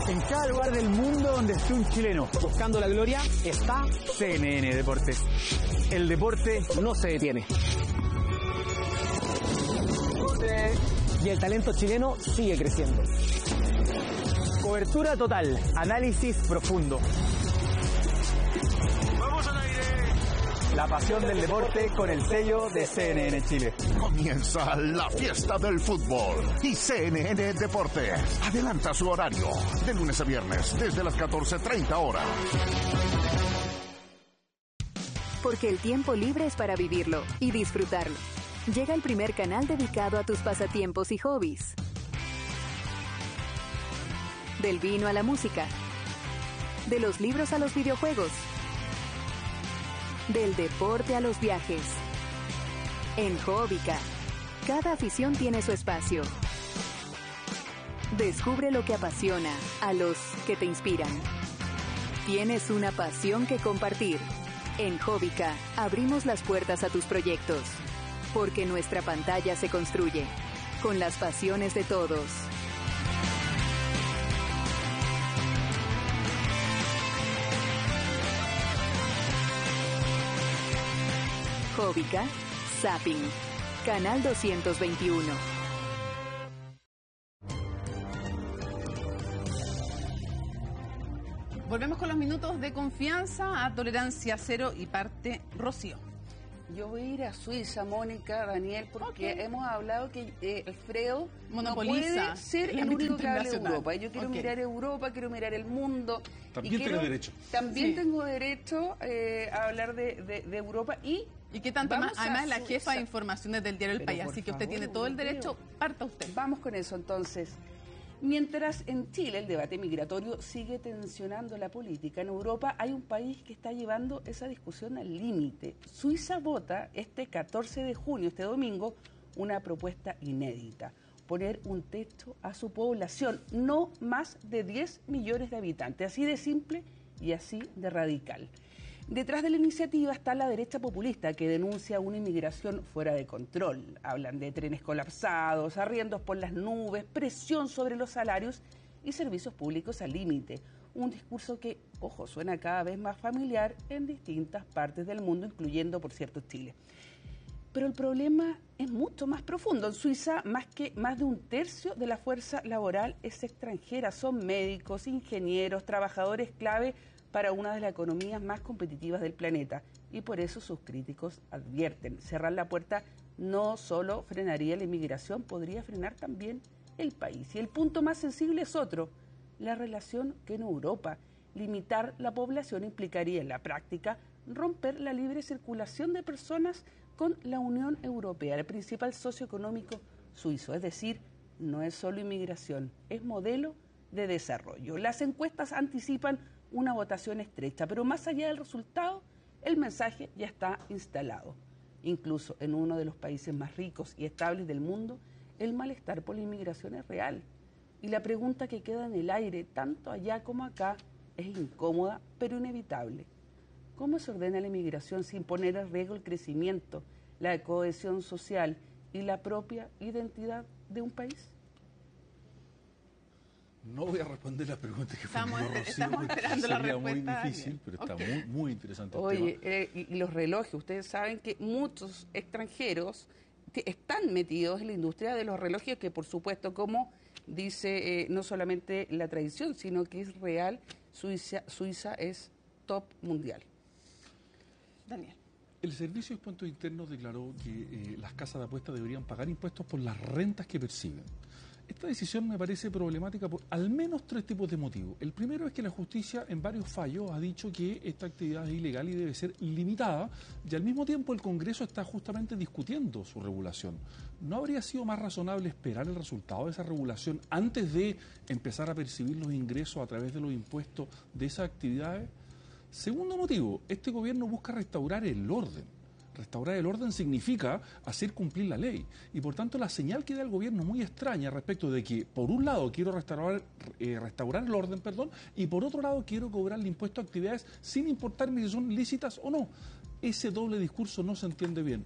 En cada lugar del mundo donde esté un chileno buscando la gloria, está CNN Deportes. El deporte no se detiene. Y el talento chileno sigue creciendo. Cobertura total, análisis profundo. ¡Vamos al aire! La pasión del deporte con el sello de CNN Chile. Comienza la fiesta del fútbol y CNN Deportes adelanta su horario de lunes a viernes desde las 14:30 horas. Porque el tiempo libre es para vivirlo y disfrutarlo. Llega el primer canal dedicado a tus pasatiempos y hobbies. Del vino a la música. De los libros a los videojuegos. Del deporte a los viajes. En Hobbica, cada afición tiene su espacio. Descubre lo que apasiona a los que te inspiran. Tienes una pasión que compartir. En Hobbica abrimos las puertas a tus proyectos. Porque nuestra pantalla se construye con las pasiones de todos. Hobbica, Zapping, Canal 221. Volvemos con los minutos de confianza a Tolerancia Cero y parte Rocío. Yo voy a ir a Suiza, Mónica, Daniel, porque hemos hablado que Alfredo monopoliza, no puede ser el único que hable de Europa. Yo quiero mirar Europa, quiero mirar el mundo. También tengo derecho. También tengo derecho a hablar de Europa y qué tanto más, además la jefa de informaciones del diario El País, así que usted tiene todo el derecho, parta usted. Vamos con eso entonces. Mientras en Chile el debate migratorio sigue tensionando la política, en Europa hay un país que está llevando esa discusión al límite. Suiza vota este 14 de junio, este domingo, una propuesta inédita: poner un techo a su población, no más de 10 millones de habitantes, así de simple y así de radical. Detrás de la iniciativa está la derecha populista, que denuncia una inmigración fuera de control. Hablan de trenes colapsados, arriendos por las nubes, presión sobre los salarios y servicios públicos al límite. Un discurso que, ojo, suena cada vez más familiar en distintas partes del mundo, incluyendo, por cierto, Chile. Pero el problema es mucho más profundo. En Suiza, más de un tercio de la fuerza laboral es extranjera. Son médicos, ingenieros, trabajadores clave para una de las economías más competitivas del planeta. Y por eso sus críticos advierten: cerrar la puerta no solo frenaría la inmigración, podría frenar también el país. Y el punto más sensible es otro: la relación que en Europa. Limitar la población implicaría en la práctica romper la libre circulación de personas con la Unión Europea, el principal socio económico suizo. Es decir, no es solo inmigración, es modelo de desarrollo. Las encuestas anticipan una votación estrecha, pero más allá del resultado, el mensaje ya está instalado. Incluso en uno de los países más ricos y estables del mundo, el malestar por la inmigración es real. Y la pregunta que queda en el aire, tanto allá como acá, es incómoda, pero inevitable. ¿Cómo se ordena la inmigración sin poner en riesgo el crecimiento, la cohesión social y la propia identidad de un país? No voy a responder la pregunta que estamos esperando la respuesta. Sería muy difícil, pero está muy interesante el tema. Y los relojes, ustedes saben que muchos extranjeros están metidos en la industria de los relojes, que por supuesto, como dice no solamente la tradición, sino que es real, Suiza es top mundial. Daniel. El Servicio de Impuestos Internos declaró que las casas de apuestas deberían pagar impuestos por las rentas que perciben. Esta decisión me parece problemática por al menos 3 tipos de motivos. El primero es que la justicia en varios fallos ha dicho que esta actividad es ilegal y debe ser limitada, y al mismo tiempo el Congreso está justamente discutiendo su regulación. ¿No habría sido más razonable esperar el resultado de esa regulación antes de empezar a percibir los ingresos a través de los impuestos de esas actividades? Segundo motivo, este gobierno busca restaurar el orden. Restaurar el orden significa hacer cumplir la ley, y por tanto la señal que da el gobierno es muy extraña respecto de que por un lado quiero restaurar el orden, y por otro lado quiero cobrar el impuesto a actividades sin importarme si son lícitas o no. Ese doble discurso no se entiende bien.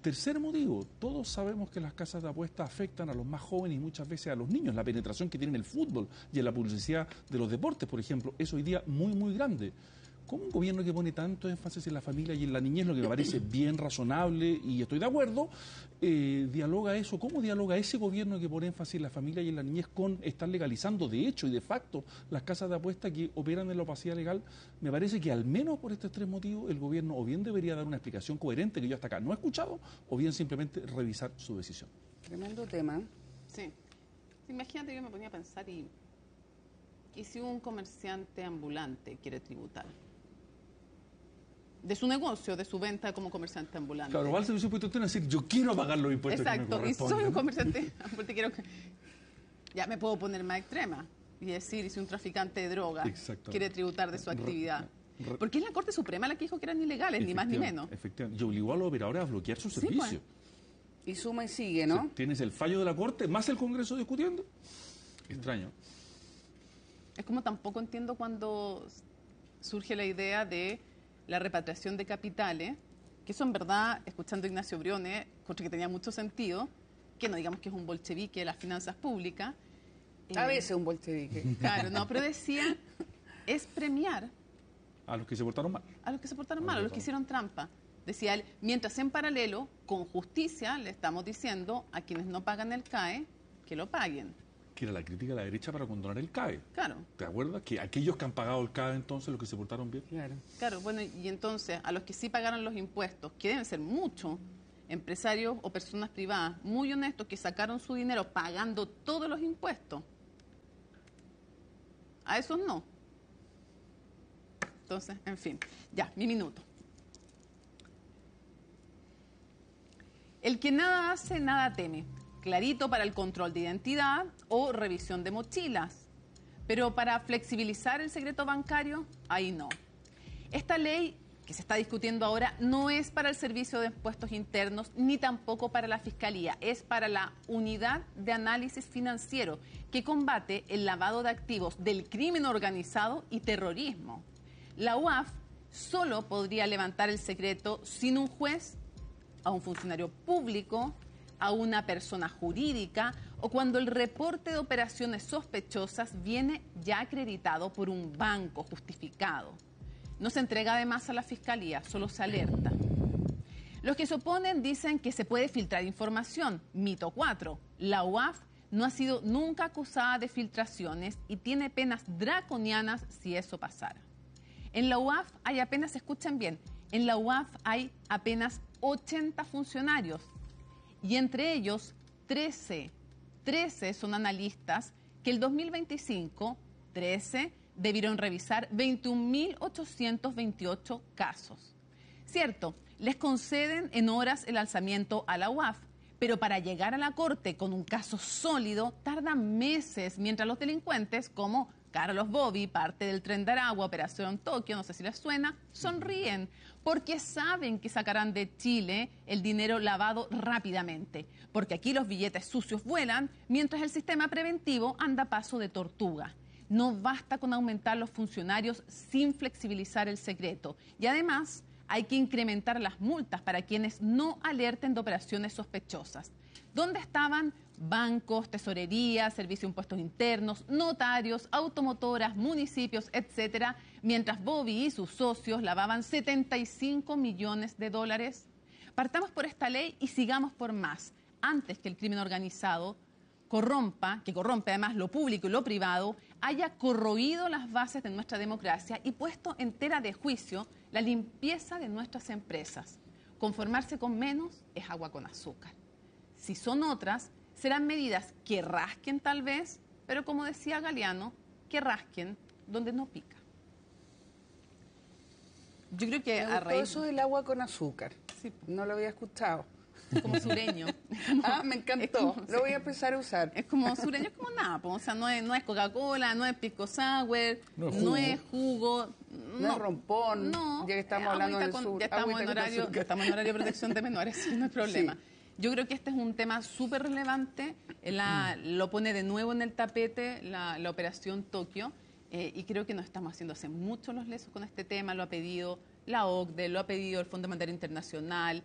Tercer motivo, todos sabemos que las casas de apuestas afectan a los más jóvenes y muchas veces a los niños. La penetración que tiene en el fútbol y en la publicidad de los deportes, por ejemplo, es hoy día muy, muy grande. ¿Cómo un gobierno que pone tanto énfasis en la familia y en la niñez, lo que me parece bien razonable y estoy de acuerdo, dialoga eso? ¿Cómo dialoga ese gobierno que pone énfasis en la familia y en la niñez con estar legalizando de hecho y de facto las casas de apuestas que operan en la opacidad legal? Me parece que al menos por estos tres motivos el gobierno o bien debería dar una explicación coherente que yo hasta acá no he escuchado, o bien simplemente revisar su decisión. Tremendo tema. Sí. Imagínate, yo me ponía a pensar y si un comerciante ambulante quiere tributar de su negocio, de su venta como comerciante ambulante. Claro, va al servicio de impuestos internos a decir, yo quiero pagar los impuestos. Exacto, que me y soy corresponden. un comerciante ambulante, ya me puedo poner más extrema y decir, y si un traficante de droga quiere tributar de su actividad. Porque es la Corte Suprema la que dijo que eran ilegales, ni más ni menos. Efectivamente, y obligó a los operadores a bloquear su servicio. Pues. Y suma y sigue, ¿no? O sea, tienes el fallo de la Corte más el Congreso discutiendo. Extraño. Es como tampoco entiendo cuando surge la idea de la repatriación de capitales, que eso en verdad, escuchando a Ignacio Briones, cosa que tenía mucho sentido, que no digamos que es un bolchevique de las finanzas públicas. A veces un bolchevique. Claro, no, pero decía, es premiar a los que se portaron mal. A los que se portaron mal, a los que hicieron trampa. Decía él, mientras en paralelo, con justicia, le estamos diciendo a quienes no pagan el CAE que lo paguen. Que era la crítica de la derecha para condonar el CAE. Claro. ¿Te acuerdas? Que aquellos que han pagado el CAE entonces, los que se portaron bien. Claro, bueno, y entonces a los que sí pagaron los impuestos, que deben ser muchos, empresarios o personas privadas muy honestos que sacaron su dinero pagando todos los impuestos, a esos no. Entonces, en fin, ya, mi minuto. El que nada hace, nada teme. Clarito para el control de identidad o revisión de mochilas. Pero para flexibilizar el secreto bancario, ahí no. Esta ley que se está discutiendo ahora no es para el Servicio de Impuestos Internos ni tampoco para la Fiscalía. Es para la Unidad de Análisis Financiero que combate el lavado de activos del crimen organizado y terrorismo. La UAF solo podría levantar el secreto sin un juez, a un funcionario público, a una persona jurídica o cuando el reporte de operaciones sospechosas viene ya acreditado por un banco justificado. No se entrega además a la Fiscalía, solo se alerta. Los que se oponen dicen que se puede filtrar información. Mito 4. La UAF no ha sido nunca acusada de filtraciones y tiene penas draconianas si eso pasara. En la UAF hay apenas, escuchen bien, en la UAF hay apenas 80 funcionarios y entre ellos 13 son analistas que el 2025, 13, debieron revisar 21.828 casos. Cierto, les conceden en horas el alzamiento a la UAF, pero para llegar a la Corte con un caso sólido tardan meses, mientras los delincuentes como Carlos Bobby, parte del Tren de Aragua, Operación Tokio, no sé si les suena, sonríen porque saben que sacarán de Chile el dinero lavado rápidamente, porque aquí los billetes sucios vuelan mientras el sistema preventivo anda a paso de tortuga. No basta con aumentar los funcionarios sin flexibilizar el secreto y además hay que incrementar las multas para quienes no alerten de operaciones sospechosas. ¿Dónde estaban bancos, tesorería, servicio de impuestos internos, notarios, automotoras, municipios, etcétera, mientras Bobby y sus socios lavaban 75 millones de dólares? Partamos por esta ley y sigamos por más, antes que el crimen organizado que corrompe además lo público y lo privado, haya corroído las bases de nuestra democracia y puesto en tela de juicio la limpieza de nuestras empresas. Conformarse con menos es agua con azúcar. Si son otras, serán medidas que rasquen tal vez, pero como decía Galeano, que rasquen donde no pica. Yo creo que a raíz... eso del agua con azúcar, sí. No lo había escuchado. Como sureño. Me encantó. Lo voy a empezar a usar. Es como sureño, es como nada. O sea, no es Coca-Cola, no es pisco sour, no es jugo. No es rompón. No. Ya que estamos hablando del sur. Ya estamos en horario de protección de menores, sí, no hay problema. Sí. Yo creo que este es un tema súper relevante. Lo pone de nuevo en el tapete la operación Tokio. Y creo que nos estamos haciendo hace mucho los lesos con este tema. Lo ha pedido la OCDE, lo ha pedido el Fondo Monetario Internacional.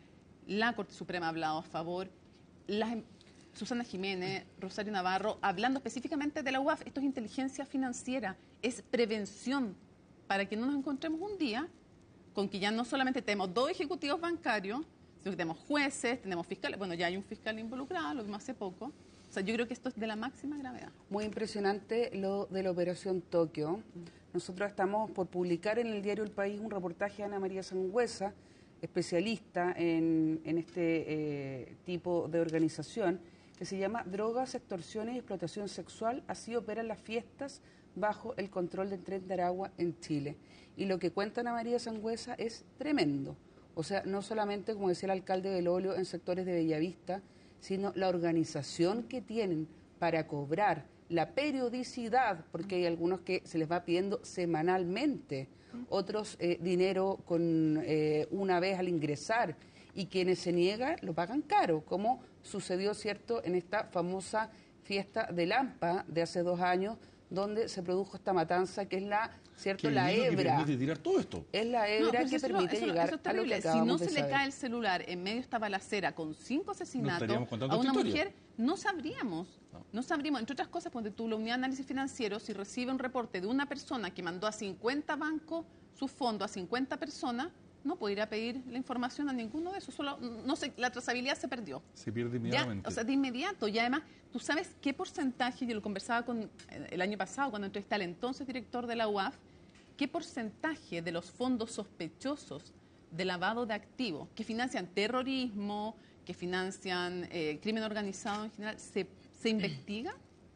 la Corte Suprema ha hablado a favor, Susana Jiménez, Rosario Navarro, hablando específicamente de la UAF. Esto es inteligencia financiera, es prevención, para que no nos encontremos un día con que ya no solamente tenemos 2 ejecutivos bancarios, sino que tenemos jueces, tenemos fiscales. Bueno, ya hay un fiscal involucrado, lo vimos hace poco. O sea, yo creo que esto es de la máxima gravedad. Muy impresionante lo de la Operación Tokio. Nosotros estamos por publicar en el diario El País un reportaje de Ana María Sangüesa, especialista en este tipo de organización, que se llama Drogas, Extorsiones y Explotación Sexual. Así operan las fiestas bajo el control del Tren de Aragua en Chile. Y lo que cuenta Ana María Sangüesa es tremendo. O sea, no solamente, como decía el alcalde Belolio, en sectores de Bellavista, sino la organización que tienen para cobrar, la periodicidad, porque hay algunos que se les va pidiendo semanalmente, otros dinero con una vez al ingresar, y quienes se niegan lo pagan caro, como sucedió, ¿cierto?, en esta famosa fiesta de Lampa de hace 2 años, donde se produjo esta matanza, que es la, ¿cierto?, la hebra. Que permite tirar todo esto. Es la hebra que permite llegar a lo que acabamos de saber. Si no se le cae el celular en medio de esta balacera con 5 asesinatos No a una mujer, no sabríamos. No sabríamos, entre otras cosas, porque tú, la unidad de análisis financiero, si recibe un reporte de una persona que mandó a 50 bancos su fondo a 50 personas, no puede ir a pedir la información a ninguno de esos. Solo, no sé, la trazabilidad se perdió. Se pierde inmediatamente. Ya, o sea, de inmediato. Y además, ¿tú sabes qué porcentaje? Yo lo conversaba con el año pasado cuando entrevisté al entonces director de la UAF. ¿Qué porcentaje de los fondos sospechosos de lavado de activos que financian terrorismo, que financian crimen organizado en general, se investiga?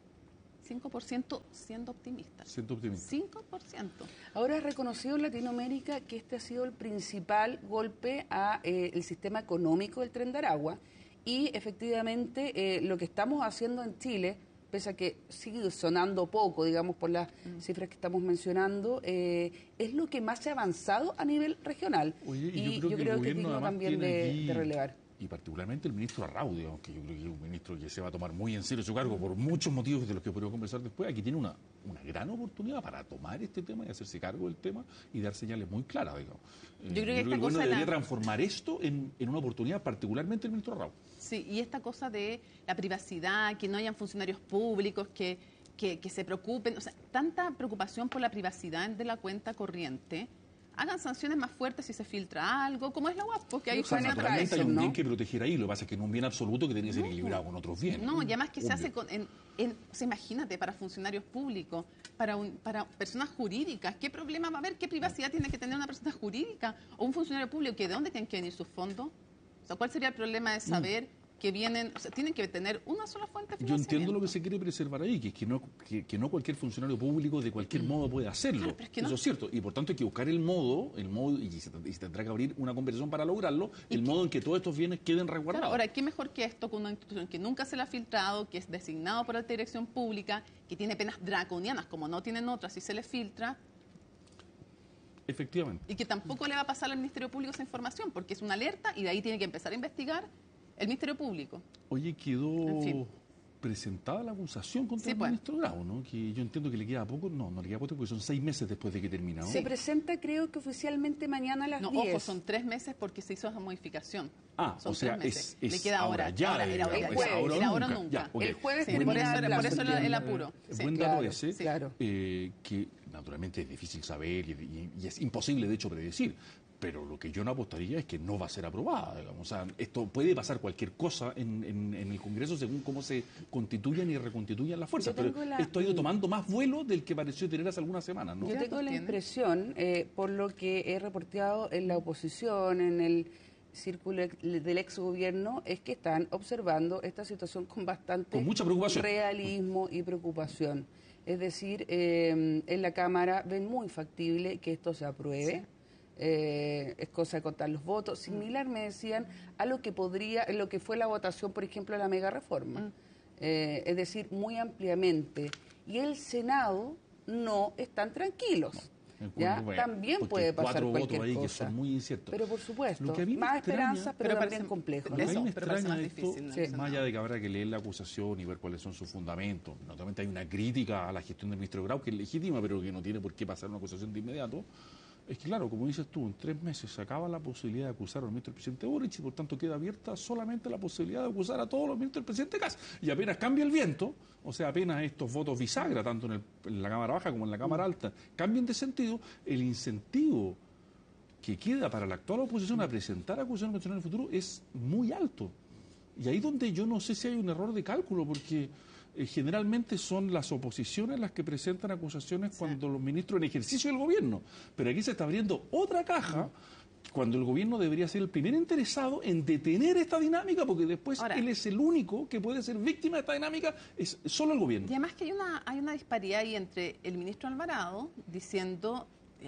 5% siendo optimistas. 5%. Ahora es reconocido en Latinoamérica que este ha sido el principal golpe a el sistema económico del Tren de Aragua, y efectivamente lo que estamos haciendo en Chile, pese a que sigue sonando poco, digamos, por las cifras que estamos mencionando, es lo que más se ha avanzado a nivel regional. Oye, y yo creo que es digno también de relevar. Y particularmente el ministro Arrau, digamos, que yo creo que es un ministro que se va a tomar muy en serio su cargo por muchos motivos de los que podemos conversar después. Aquí tiene una gran oportunidad para tomar este tema y hacerse cargo del tema y dar señales muy claras, digamos. Yo creo que esta cosa debería transformar esto en una oportunidad, particularmente el ministro Arrau. Sí, y esta cosa de la privacidad, que no hayan funcionarios públicos que se preocupen, o sea, tanta preocupación por la privacidad de la cuenta corriente. Hagan sanciones más fuertes si se filtra algo, como es la UAF, porque hay naturalmente hay un bien que proteger ahí, lo que pasa es que no es un bien absoluto que tiene que ser equilibrado con otros bienes. No, y además que se hace o sea, imagínate, para funcionarios públicos, para personas jurídicas, ¿qué problema va a haber? ¿Qué privacidad tiene que tener una persona jurídica o un funcionario público? ¿De dónde tienen que venir sus fondos? O sea, ¿cuál sería el problema de saber que vienen, o sea, tienen que tener una sola fuente de financiamiento? Yo entiendo lo que se quiere preservar ahí, que es que no cualquier funcionario público de cualquier modo puede hacerlo. Claro, pero es que eso es cierto. Y por tanto hay que buscar el modo y se tendrá que abrir una conversación para lograrlo, modo en que todos estos bienes queden resguardados. Claro, ahora, ¿qué mejor que esto con una institución que nunca se le ha filtrado, que es designado por alta dirección pública, que tiene penas draconianas, como no tienen otras, si se le filtra? Efectivamente. Y que tampoco le va a pasar al Ministerio Público esa información, porque es una alerta y de ahí tiene que empezar a investigar el Ministerio Público. Oye, quedó presentada la acusación contra el ministro Grau, ¿no? Que yo entiendo que le queda poco, no le queda poco porque son 6 meses después de que termina, ¿no? Se presenta, creo que oficialmente mañana a las 10. No, ojo, son 3 meses porque se hizo esa modificación. Son o sea, es le queda ahora. Ya, era ahora nunca. Ya, okay. El jueves por eso el apuro. Buen dato ese, claro. que naturalmente es difícil saber y es imposible, de hecho, predecir. Pero lo que yo no apostaría es que no va a ser aprobada, digamos. O sea, esto puede pasar cualquier cosa en el Congreso según cómo se constituyan y reconstituyan las fuerzas. Pero esto ha ido tomando más vuelo del que pareció tener hace algunas semanas, ¿no? Yo tengo la impresión, por lo que he reporteado en la oposición, en el círculo del exgobierno, es que están observando esta situación con mucha preocupación, realismo y preocupación. Es decir, en la Cámara ven muy factible que esto se apruebe. Sí. Es cosa de contar los votos. Similar, me decían, a lo que fue la votación, por ejemplo, de la mega reforma. Es decir, muy ampliamente. Y el Senado no están tranquilos. También puede pasar cualquier votos ahí cosa. Que son muy inciertos. Pero por supuesto, más esperanzas, pero también complejos. Lo que a mí me extraña esto, más allá de que habrá que leer la acusación y ver cuáles son sus fundamentos. Naturalmente hay una crítica a la gestión del ministro Grau, que es legítima, pero que no tiene por qué pasar una acusación de inmediato. Es que claro, como dices tú, en 3 meses se acaba la posibilidad de acusar al ministro del presidente Boric y por tanto queda abierta solamente la posibilidad de acusar a todos los ministros del presidente Kast. Y apenas cambia el viento, o sea, apenas estos votos bisagra, tanto en la Cámara Baja como en la Cámara Alta, cambien de sentido, el incentivo que queda para la actual oposición a presentar acusaciones constitucionales en el futuro es muy alto. Y ahí donde yo no sé si hay un error de cálculo, porque generalmente son las oposiciones las que presentan acusaciones cuando los ministros en ejercicio del gobierno. Pero aquí se está abriendo otra caja cuando el gobierno debería ser el primer interesado en detener esta dinámica, porque después él es el único que puede ser víctima de esta dinámica, es solo el gobierno. Y además que hay una disparidad ahí entre el ministro Alvarado diciendo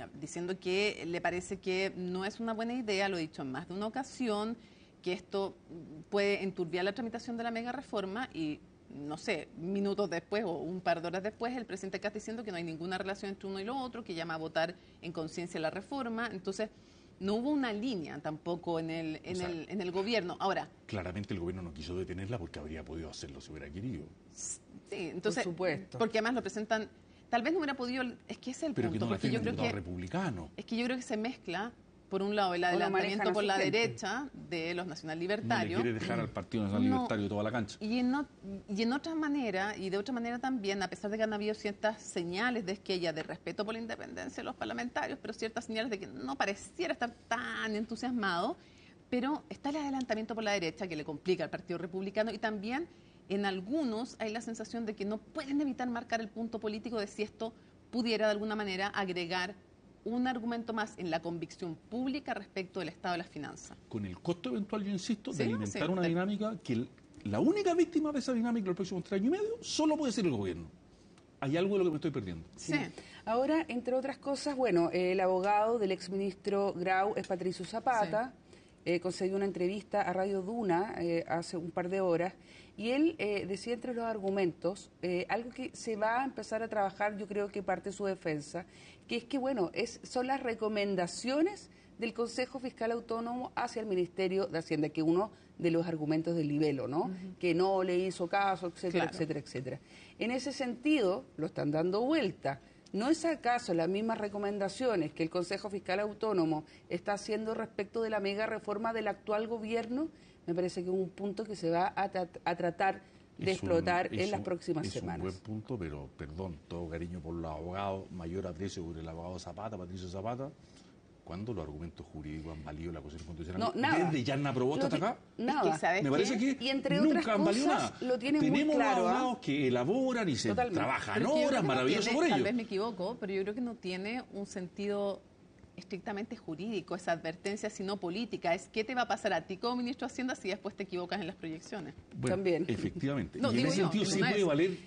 que le parece que no es una buena idea, lo he dicho en más de una ocasión, que esto puede enturbiar la tramitación de la mega reforma y no sé, minutos después o un par de horas después, el presidente Kast diciendo que no hay ninguna relación entre uno y lo otro, que llama a votar en conciencia la reforma. Entonces, no hubo una línea tampoco en el gobierno. Ahora, claramente el gobierno no quiso detenerla porque habría podido hacerlo si hubiera querido. Sí, entonces, por supuesto. Porque además lo presentan, tal vez no hubiera podido, es que ese es el pero punto, que no porque yo creo que republicano. Es que yo creo que se mezcla, por un lado, el adelantamiento por la derecha de los nacional libertarios. No le quiere dejar al Partido Nacional Libertario toda la cancha. Y en otra manera, y de otra manera también, a pesar de que han habido ciertas señales de esquella de respeto por la independencia de los parlamentarios, pero ciertas señales de que no pareciera estar tan entusiasmado, pero está el adelantamiento por la derecha que le complica al Partido Republicano y también en algunos hay la sensación de que no pueden evitar marcar el punto político de si esto pudiera de alguna manera agregar un argumento más en la convicción pública respecto del estado de las finanzas. Con el costo eventual, yo insisto, de Sí, alimentar sí, una dinámica que la única víctima de esa dinámica los próximos 3 años y medio solo puede ser el gobierno. Hay algo de lo que me estoy perdiendo. Sí. Ahora, entre otras cosas, bueno, el abogado del exministro Grau es Patricio Zapata, concedió una entrevista a Radio Duna hace un par de horas, y él decía entre los argumentos, algo que se va a empezar a trabajar, yo creo que parte de su defensa, que es que, bueno, son las recomendaciones del Consejo Fiscal Autónomo hacia el Ministerio de Hacienda, que uno de los argumentos del libelo, ¿no? Que no le hizo caso, etcétera, etcétera, etcétera. En ese sentido, lo están dando vuelta. ¿No es acaso las mismas recomendaciones que el Consejo Fiscal Autónomo está haciendo respecto de la mega reforma del actual gobierno? Me parece que es un punto que se va a tratar de explotar en las próximas semanas. Es un buen punto, pero, perdón, todo cariño por los abogados, mayor aprecio por el abogado Zapata, Patricio Zapata. ¿Cuándo los argumentos jurídicos han valido la acusación constitucional? No, nada. ¿Desde Yarna Proboste hasta acá? Nada. Es que, ¿sabes Me parece qué? que Y entre nunca otras han valido cosas, nada. lo tienen muy Tenemos claro, abogados que elaboran y se Totalmente. trabajan Pero es que yo creo horas, que no maravilloso tiene, por ello. Tal vez me equivoco, pero yo creo que no tiene un sentido estrictamente jurídico esa advertencia, sino política. Es qué te va a pasar a ti como ministro de Hacienda si después te equivocas en las proyecciones. Bueno, También. efectivamente. No, y en digo ese yo, sentido en sí una de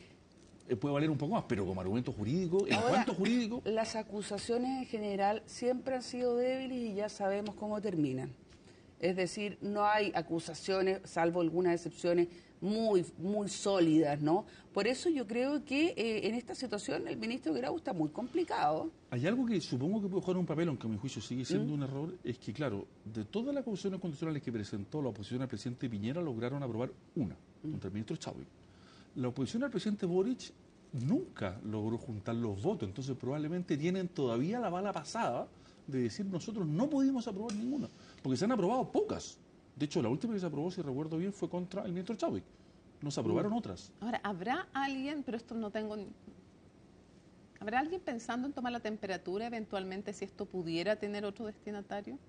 puede valer un poco más, pero como argumento jurídico, en Ahora, cuanto jurídico, las acusaciones en general siempre han sido débiles y ya sabemos cómo terminan. Es decir, no hay acusaciones, salvo algunas excepciones, muy sólidas, ¿no? Por eso yo creo que en esta situación el ministro Grau está muy complicado. hay algo que supongo que puede jugar un papel, aunque a mi juicio sigue siendo un error, es que, claro, de todas las acusaciones constitucionales que presentó la oposición al presidente Piñera, lograron aprobar una, contra el ministro Chadwick. La oposición al presidente Boric nunca logró juntar los votos, entonces probablemente tienen todavía la bala pasada de decir nosotros no pudimos aprobar ninguna, porque se han aprobado pocas. De hecho, la última que se aprobó, si recuerdo bien, fue contra el ministro Chadwick. No se aprobaron otras. Ahora, ¿habrá alguien, pero esto no tengo... ¿Habrá alguien pensando en tomar la temperatura eventualmente si esto pudiera tener otro destinatario?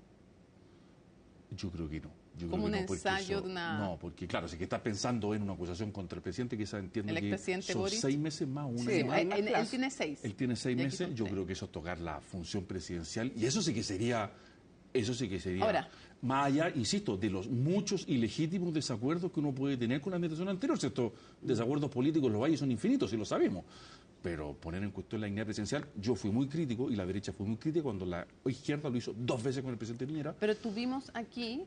Yo creo que no. Como un ensayo de una... No, porque claro, si que estás pensando en una acusación contra el presidente, que entiende que son Boric. 6 meses más, un Sí, año más. Él tiene 6. Él tiene 6 Y aquí meses, son yo 3. creo que eso es tocar la función presidencial, y eso sí que sería, Ahora, más allá, insisto, de los muchos ilegítimos desacuerdos que uno puede tener con la administración anterior. Si estos desacuerdos políticos los hay, son infinitos, y lo sabemos. Pero poner en cuestión la dignidad presidencial, yo fui muy crítico, y la derecha fue muy crítica cuando la izquierda lo hizo 2 veces con el presidente Piñera. pero tuvimos aquí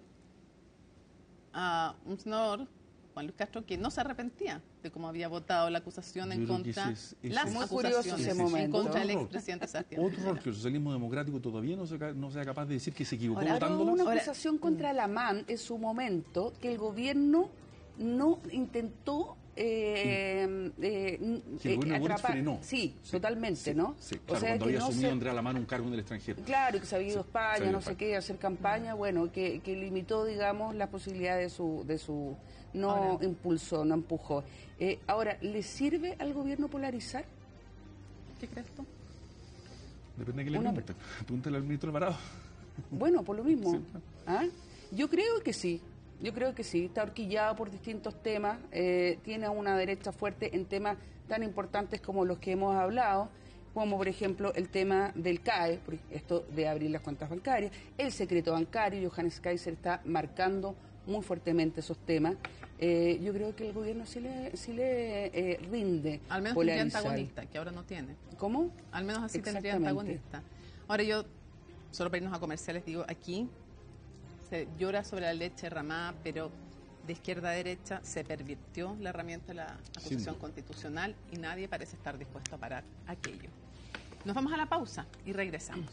a un senador, Juan Luis Castro, que no se arrepentía de cómo había votado la acusación en Yo creo que contra ese es las muy curioso acusaciones ese en momento. contra del Otro expresidente Sebastián Otro error Piñera. que el socialismo democrático todavía no sea capaz de decir que se equivocó Ahora, votándola. Una acusación contra la MAN en su momento que el gobierno no intentó frenó. Sí, totalmente, ¿no? Sí, claro, cuando había asumido Andrea Lamán un cargo en el extranjero. Claro, que se había ido a España, no sé qué, hacer campaña, bueno, que limitó, digamos, la posibilidad de su no impulsó, no empujó. Ahora, ¿le sirve al gobierno polarizar? ¿Qué crees tú? Depende de qué le pregunten. Pregúntale al ministro Alvarado. Bueno, por lo mismo. Sí. ¿Ah? Yo creo que sí. Está horquillado por distintos temas, tiene una derecha fuerte en temas tan importantes como los que hemos hablado, como por ejemplo el tema del CAE, esto de abrir las cuentas bancarias, el secreto bancario. Johannes Kaiser está marcando muy fuertemente esos temas. Yo creo que el gobierno sí le rinde. Al menos tendría antagonista, que ahora no tiene. ¿Cómo? Al menos así tendría antagonista. Ahora yo, solo para irnos a comerciales, digo, aquí se llora sobre la leche derramada, pero de izquierda a derecha se pervirtió la herramienta de la acusación constitucional y nadie parece estar dispuesto a parar aquello. Nos vamos a la pausa y regresamos.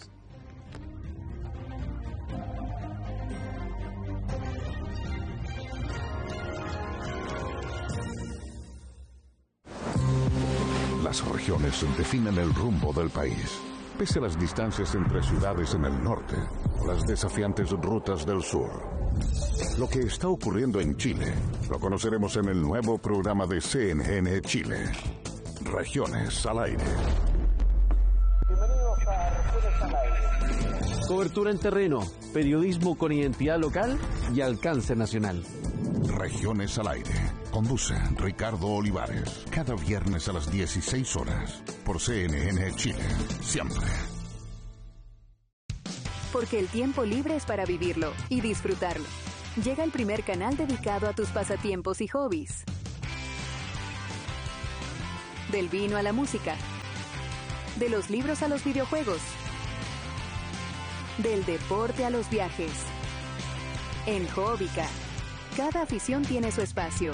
Las regiones definen el rumbo del país. Pese a las distancias entre ciudades en el norte o las desafiantes rutas del sur. Lo que está ocurriendo en Chile lo conoceremos en el nuevo programa de CNN Chile. Regiones al aire. Bienvenidos a Regiones al aire. Cobertura en terreno, periodismo con identidad local y alcance nacional. Regiones al aire. Conduce Ricardo Olivares. Cada viernes a las 16 horas. Por CNN Chile. Siempre. Porque el tiempo libre es para vivirlo y disfrutarlo. Llega el primer canal dedicado a tus pasatiempos y hobbies. Del vino a la música. De los libros a los videojuegos. Del deporte a los viajes. En Hobbica, cada afición tiene su espacio.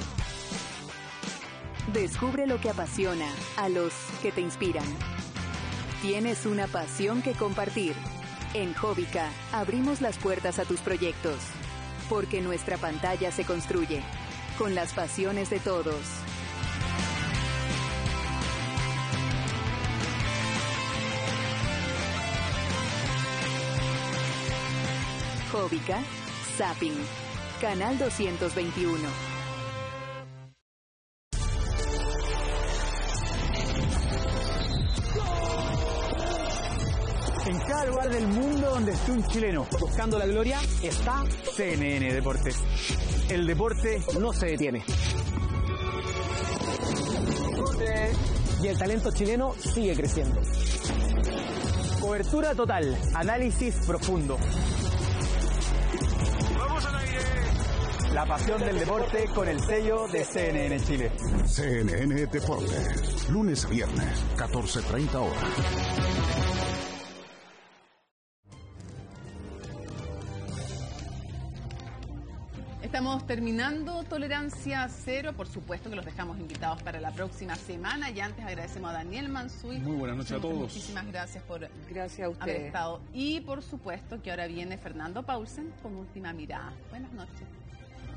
Descubre lo que apasiona a los que te inspiran. Tienes una pasión que compartir. En Hobbica abrimos las puertas a tus proyectos. Porque nuestra pantalla se construye con las pasiones de todos. Hobbica, Zapping, Canal 221. En cada lugar del mundo donde esté un chileno buscando la gloria, está CNN Deportes. El deporte no se detiene. Y el talento chileno sigue creciendo. Cobertura total, análisis profundo. ¡Vamos al aire! La pasión del deporte con el sello de CNN Chile. CNN Deportes. Lunes a viernes, 14:30 horas. Estamos terminando Tolerancia Cero. Por supuesto que los dejamos invitados para la próxima semana. Y antes agradecemos a Daniel Mansuy. Muy buenas noches a todos. Muchísimas gracias por a ustedes. haber estado. Y por supuesto que ahora viene Fernando Paulsen con Última Mirada. Buenas noches.